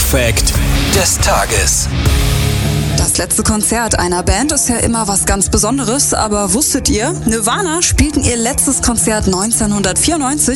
Fact des Tages. Das letzte Konzert einer Band ist ja immer was ganz Besonderes, aber wusstet ihr, Nirvana spielten ihr letztes Konzert 1994